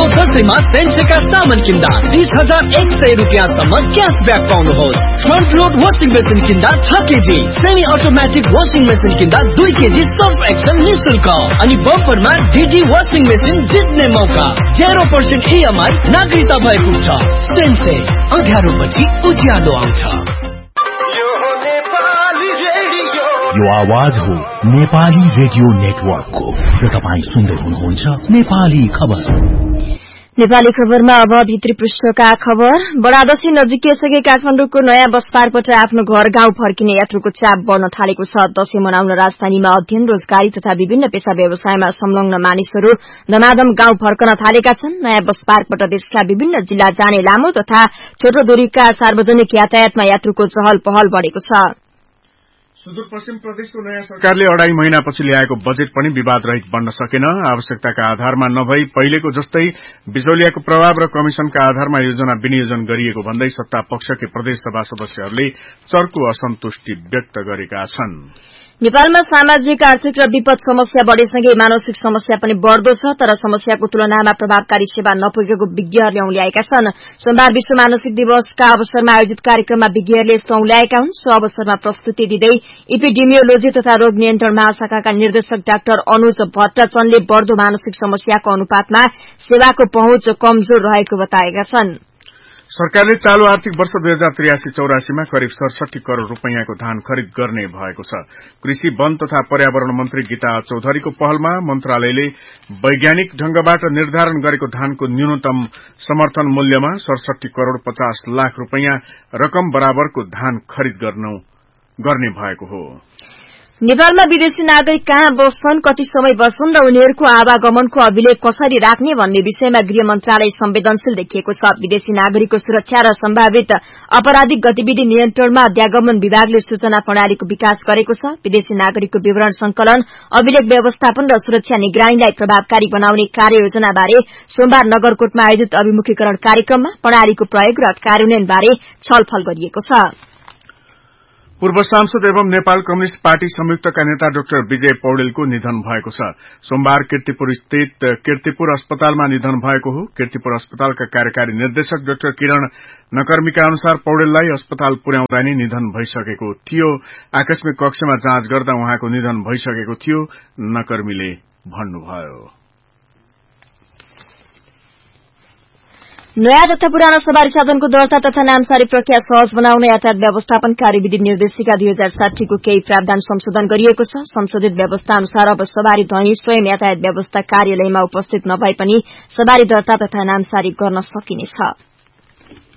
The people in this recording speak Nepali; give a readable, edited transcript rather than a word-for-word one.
दशैंमा सेन्सेका सामान किन्दा 30,100 रुपियाँसम्म cashback पाउनुहोस्। Front load washing machine किन्दा 6 KG, semi automatic washing machine किन्दा 2 केजी सर्फ एक्सन निशुल्क अनि बम्परमा डिडी वासिङ मेसिन जित्ने मौका। 0% EMI नागरिकता भएको छ। सेन्से अँध्यारोपछि उज्यालो आउँछ। यो आवाज हो नेपाली रेडियो नेटवर्कको र तपाईं सुन्दै हुनुहुन्छ नेपाली खबर। नेपाली खबरमा अब भित्री पृष्ठका खबर। बडा दशैं नजिकिएसके काठमाडौँको नयाँ बस पार्कबाट आफ्नो घर गाउँ फर्किने यात्रुको चाप बढ़न थालेको छ। दशैं मनाउन राजधानीमा अध्ययन, रोजगारी तथा विभिन्न पेशा व्यवसायमा संलग्न मानिसहरू दमादम गाउँ फर्कन थालेका छन्। नयाँ बस पार्कबाट देशका विभिन्न जिल्ला जाने लामो तथा छोटो दूरीका सार्वजनिक यातायातमा यात्रुको चहल पहल बढ़ेको छ। सुदूरपश्चिम प्रदेशको नयाँ सरकारले 2.5 महिनापछि ल्याएको बजेट पनि विवाद रहित बन्न सकेन। आवश्यकताका आधारमा नभई पहिलेको जस्तै बिचौलियाको प्रभाव र कमिशनका आधारमा योजना विनियोजन गरिएको भन्दै सत्ता पक्षकै प्रदेशसभा सदस्यहरूले चर्को असन्तुष्टि व्यक्त गरेका छन्। नेपालमा सामाजिक, आर्थिक र विपद समस्या बढ़ेसँगै मानसिक समस्या पनि बढ़दो छ, तर समस्याको तुलनामा प्रभावकारी सेवा नपुगेको विज्ञहरूले औल्याएका छन्। सोमबार विश्व मानसिक दिवसका अवसरमा आयोजित कार्यक्रममा विज्ञहरूले यस्तो औल्याएका हुन्। सो अवसरमा प्रस्तुति दिँदै इपिडेमियोलोजी तथा रोग नियन्त्रण महाशाखाका निर्देशक डाक्टर अनुज भट्टचनले बढ़दो मानसिक समस्याको अनुपातमा सेवाको पहुँच कमजोर रहेको बताएका छन्। सरकारले चालू आर्थिक वर्ष 2083-84 मा करिब 67 करोड़ रूपैयाँको धान खरिद गर्ने भएको छ। कृषि, वन तथा पर्यावरण मन्त्री गीता चौधरीको पहलमा मन्त्रालयले वैज्ञानिक ढंगबाट निर्धारण गरेको धानको न्यूनतम समर्थन मूल्यमा 67 करोड़ 50 लाख रूपैयाँ रकम बराबरको धान खरिद गर्ने भएको हो। नेपालमा विदेशी नागरिक कहाँ बस्छन्, कति समय बस्छन् र उनीहरूको आवागमनको अभिलेख कसरी राख्ने भन्ने विषयमा गृह मन्त्रालय संवेदनशील देखिएको छ। विदेशी नागरिकको सुरक्षा र सम्भावित आपराधिक गतिविधि नियन्त्रणमा अध्यागमन विभागले सूचना प्रणालीको विकास गरेको छ। विदेशी नागरिकको विवरण संकलन, अभिलेख व्यवस्थापन र सुरक्षा निगरानीलाई प्रभावकारी बनाउने कार्ययोजनाबारे सोमबार नगरकोटमा आयोजित अभिमुखीकरण कार्यक्रममा प्रणालीको प्रयोग र कार्यान्वयनबारे छलफल गरिएको छ। पूर्व सांसद एवं नेपाल कम्युनिष्ट पार्टी संयुक्तका नेता डाक्टर विजय पौडेलको निधन भएको छ। सोमबार कीर्तिपुर स्थित कीर्तिपुर अस्पतालमा निधन भएको हो। कीर्तिपुर अस्पतालका कार्यकारी निर्देशक डाक्टर किरण नकर्मीका अनुसार पौडेललाई अस्पताल पुर्याउँदा नै निधन भइसकेको थियो। आकस्मिक कक्षमा जाँच गर्दा उहाँको निधन भइसकेको थियो, नकर्मीले भन्नुभयो। नयाँ तथा पुरानो सवारी साधनको दर्ता तथा नामसारी प्रक्रिया सहज बनाउन यातायात व्यवस्थापन कार्यविधि निर्देशिका 2060 को केही प्रावधान संशोधन गरिएको छ। संशोधित व्यवस्था अनुसार अब सवारी धनी स्वयं यातायात व्यवस्था कार्यालयमा उपस्थित नभए पनि सवारी दर्ता तथा नामसारी गर्न सकिनेछ।